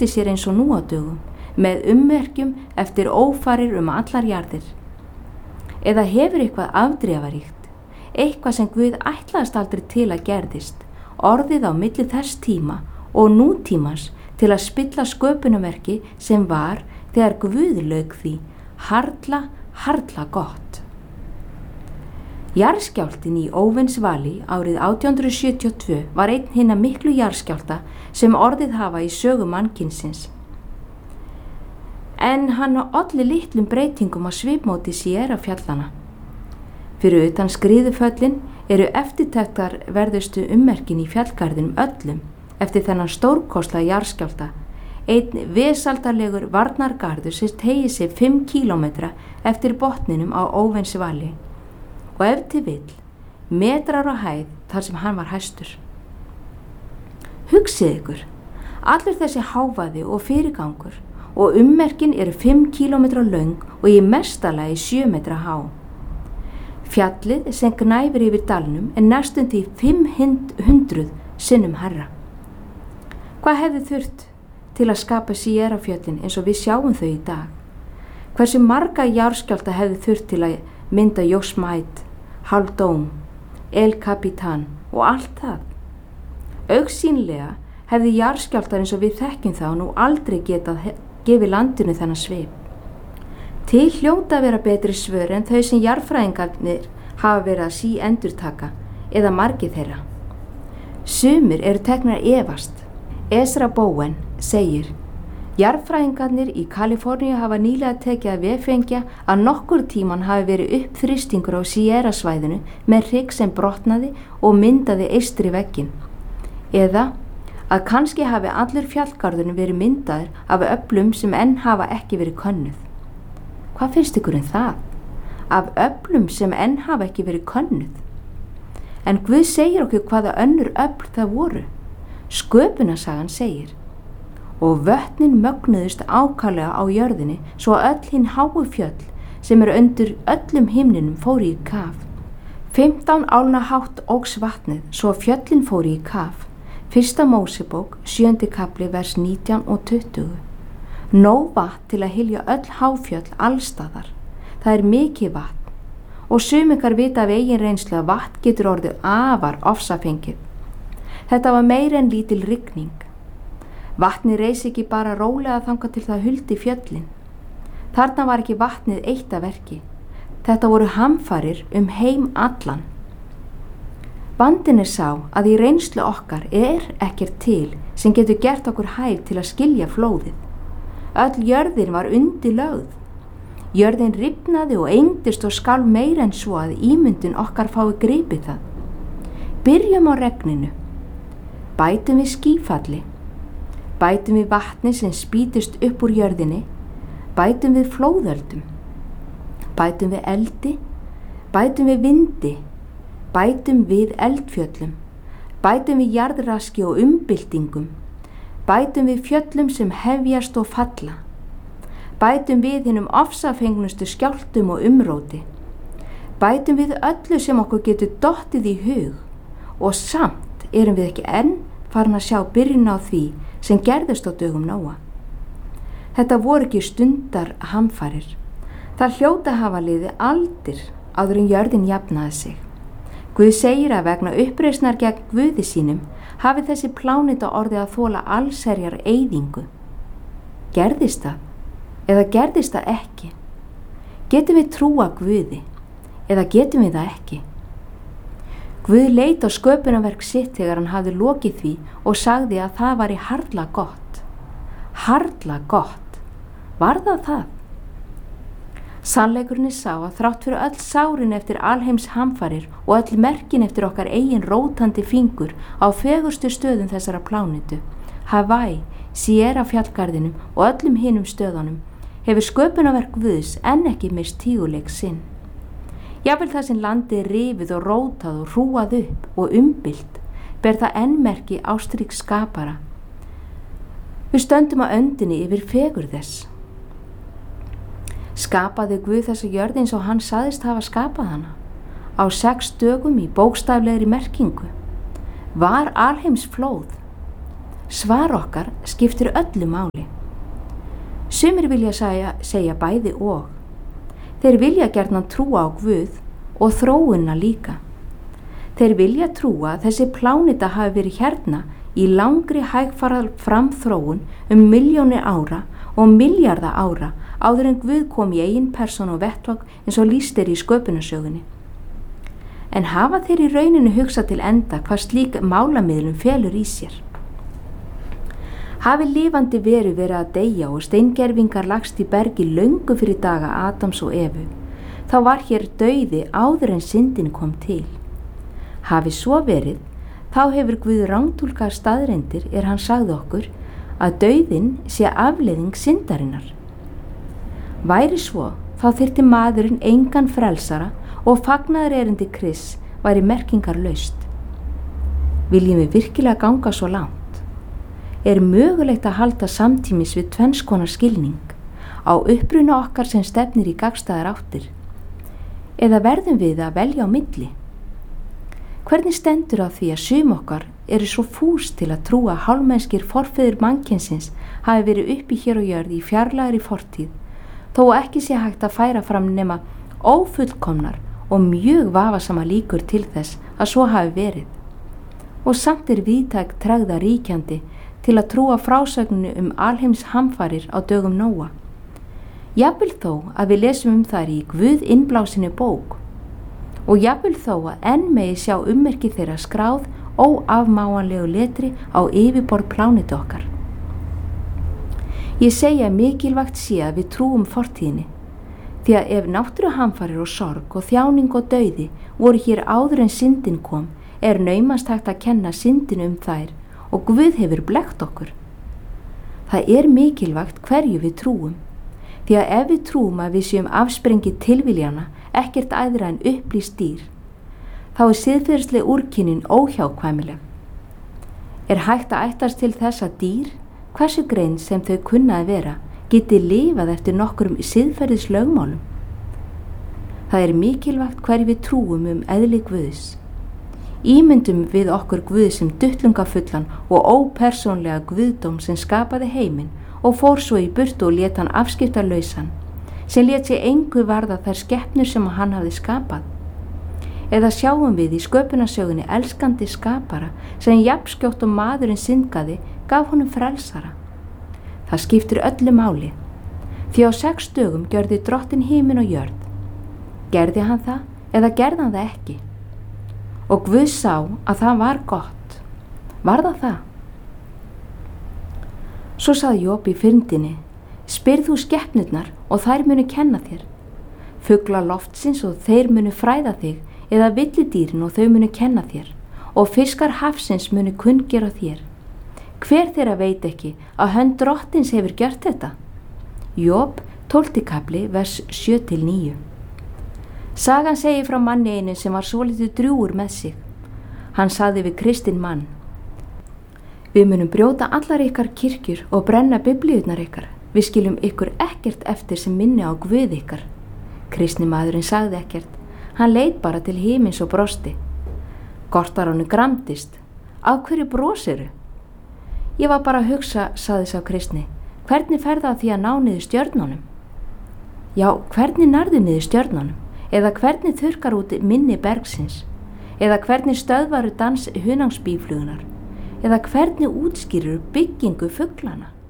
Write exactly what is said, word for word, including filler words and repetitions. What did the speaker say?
treysti sér eins og nú á dögum, með ummerkjum eftir ófarir um allar jarðir? Eða hefur eitthvað afdrifaríkt, eitthvað sem Guð ætlaðist aldrei til að gerðist, orðið á milli þess tíma og nútímans til að spilla sköpunarverki sem var þegar Guð lauk því harla, harla gott. Jarðskjálftinn í Óðinsvali árið átján hundruð sjötíu og tvö var einn hinna miklu jarðskjálfta sem orðið hafa í sögu mannkynsins. En hann olli litlum breytingum á svipmóti Sierra-fjallana. Fyrir utan skriðuföllin eru eftirtektarverðustu ummerkin í fjallgarðinum öllum eftir þennan stórkostlega jarðskjálfta, einn vesaldarlegur varnargarður sem teygir sig fimm kílómetra eftir botninum á Óðinsvali og ef til vill metrar á hæð þar sem hann var hæstur. Hugsið ykkur, allur þessi hávaði og fyrirgangur og ummerkin eru fimm kílómetra löng og í mestalagi sjö metra há. Fjallið sem gnæfir yfir dalnum er næstum því fimm hundruð sinnum hærra. Hvað hefði þurft til að skapa Sierra-fjöllin eins og við sjáum þau í dag? Hversu marga jarðskjálfta hefði þurft til að mynda Yosemite, Haldón, El Capitan og allt það? Augsýnilega hefði jarðskjálftar eins og við þekkjum þá nú aldrei getað gefið landinu þennan svip. Til hljóta að vera betri svör en þau sem jarðfræðingarnir hafa verið að sí endurtaka eða margir þeirra. Sumir eru teknar efast. Ezra Bowen segir: jarðfræðingarnir í Kaliforníu hafa nýlega tekið að vefengja að nokkur tíman hafi verið uppþrýstingur á Sierra-svæðinu með hrygg sem brotnaði og myndaði eystri vegginn. Eða að kannski hafi allur fjallgarðurinn verið myndaður af öflum sem enn hafa ekki verið könnuð. Hvað finnst ykkur um það? Af öflum sem enn hafa ekki verið könnuð. En Guð segir okkur hvaða önnur öfl það voru. Sköpunarsagan segir: og vötnin mögnuðust ákaflega á jörðinni svo að öll hinn háu fjöll sem eru undir öllum himninum fóru í kaf. Fimmtán álna hátt óx vatnið svo að fjöllin fóru í kaf. Fyrsta Mósebók, sjöundi kafli, vers nítján og tuttugu. Nóg vatn til að hylja öll háfjöll allstaðar. Það er mikið vatn og sumikar vita af eigin reynslu að vatn getur orðið afar ofsafengið. Þetta var meira en lítil rigning. Vatnið reis ekki bara rólega þangað til það huldi fjöllin. Þarna var ekki vatnið eitt af verki. Þetta voru hamfarir um heim allan. Vandinn er sá að í reynslu okkar er ekkert til sem getur gert okkur hæf til að skilja flóðið. Öll jörðin var undirlögð. Jörðin rifnaði og engdist og skalf meira en svo að ímyndun okkar fái gripið það. Byrjum á regninu. Bætum við skýfalli. Bætum við vatni sem spýtist upp úr jörðinni. Bætum við flóðöldum. Bætum við eldi. Bætum við vindi. Bætum við eldfjöllum. Bætum við jarðraski og umbyltingum. Bætum við fjöllum sem hefjast og falla. Bætum við hinum ofsafengnustu skjálftum og umróti. Bætum við öllu sem okkur getur dottið í hug og samt erum við ekki enn farin að sjá byrjun á því sem gerðist á dögum Nóa. Þetta voru ekki stundar hamfarir. Það hljóta hafa liðið aldir áður en jörðin jafnaði sig. Guð segir að vegna uppreisnar gegn Guði sínum hafi þessi pláneta orðið að þola allsherjar eyðingu. Gerðist það? Eða gerðist það ekki? Getum við trúa Guði? Eða getum við það ekki? Guð leit á sköpunarverk sitt þegar hann hafði lokið því og sagði að það væri harla gott. Harla gott. Var það það? Sannleikurinn er sá að þrátt fyrir öll sárin eftir alheims hamfarir og öll merkin eftir okkar eigin rótandi fingur á fegurstu stöðum þessara plánetu, Hawaii, Sierra fjallgarðinum og öllum hinum stöðunum, hefur sköpunarverk Guðs enn ekki mist tíguleik sinn. Jafnvel það sem landið er rifið og rótað og hrúað upp og umbylt, ber það enn merki ástríks skapara. Við stöndum á öndinni yfir fegur þess. Skapaði Guð þessa jörð eins og hann sagðist hafa skapað hana, á sex dögum í bókstaflegri merkingu. Var alheims flóð. Svar okkar skiptir öllu máli. Sumir vilja segja, segja bæði og. Þeir vilja gjarnan trúa á Guð og þróunna líka. Þeir vilja trúa að þessi pláneta hafi verið hérna í langri hægfara framþróun um milljónir ára og milljarða ára áður en Guð kom í eigin persónu og vettvang eins og lýst er í sköpunarsögunni. En hafa þeir í rauninu hugsað til enda hvað slík málamiðlun felur í sér? Hafi lifandi veru verið að deyja og steingervingar lagst í bergi löngu fyrir daga Adams og Evu, þá var hér dauði áður en syndin kom til. Hafi svo verið, þá hefur Guð rangtúlkað staðreyndir er hann sagði okkur að dauðinn sé afleiðing syndarinnar. Væri svo, þá þyrfti maðurinn engan frelsara og fagnaður erindi Krists væri merkingarlaust. Viljum við virkilega ganga svo langt? Er mögulegt að halda samtímis við tvenns konar skilning á uppruna okkar sem stefnir í gagnstæðar áttir? Eða verðum við að velja á milli? Hvernig stendur á því að sum okkar eru svo fús til að trúa að hálfmennskir forfeður mannkynsins hafi verið uppi hér á jörð í fjarlægri fortíð, þó ekki sé hægt að færa fram nema ófullkomnar og mjög vafasama líkur til þess að svo hafi verið. Og samt er víðtæk tregða ríkjandi til að trúa frásögninu um alheims hamfarir á dögum Nóa. Jafnvel þó að við lesum um þær í Guð innblásinni bók og jafnvel þó að enn megi sjá ummerki þeirra skráð óafmáanlegu letri á yfirborð plánetu okkar. Ég segi að mikilvægt sé að við trúum fortíðinni, því að ef náttúruhamfarir og sorg og þjáning og dauði voru hér áður en syndin kom, er naumast hægt að kenna syndinu um þær og Guð hefur blekkt okkur. Það er mikilvægt hverju við trúum, því að ef við trúum að við séum afsprengi tilviljana ekkert æðra en upplýst dýr, þá er siðferðisleg úrkynnin óhjákvæmileg. Er hægt að ætlast til þess að dýr, hversu grein sem þau kunna að vera, geti lifað eftir nokkrum siðferðis lögmálum? Það er mikilvægt hverju við trúum um eðli Guðs. Ímyndum við okkur Guð sem duttlungafullan og ópersónlega Guðdóm sem skapaði heiminn og fór svo í burtu og lét hann afskiptalausan, sem lét sig engu varða þær skepnur sem hann hafði skapað. Eða sjáum við í sköpunarsögunni elskandi skapara sem jafnskjótt og maðurinn syndgaði gaf honum frelsara. Það skiptir öllu máli, því á sex dögum gjörði Drottinn himinn og jörð. Gerði hann það eða gerði hann það ekki? Og Guð sá að það var gott. Var það það? Svo sagði Job í fyrndinni, spyrð þú skepnurnar og þær munu kenna þér. Fugla loftsins og þeir munu fræða þig, eða villidýrin og þau munu kenna þér, og fiskar hafsins munu kunngera þér. Hver þeirra veit ekki að hönd Drottins hefur gjört þetta? Job, tólfti kafli, vers sjö til níu. Sagan segir frá manni einu sem var svolítið drjúgur með sig. Hann sagði við kristinn mann, við munum brjóta allar ykkar kirkjur og brenna biblíurnar ykkar. Við skiljum ykkur ekkert eftir sem minni á Guð ykkar. Kristni maðurinn sagði ekkert. Hann leit bara til himins og brosti. Gortarónu gramdist. Af hverju brosiru? Ég var bara að hugsa, sagði sá kristni, hvernig fer það því að ná niður stjörnunum? Já, hvernig nærðu niður stjörnunum? Eða hvernig þurkar út minni bergsins? Eða hvernig stöðvaru dans hunangsbíflugunar? Eða hvernig útskýrur byggingu fuglana?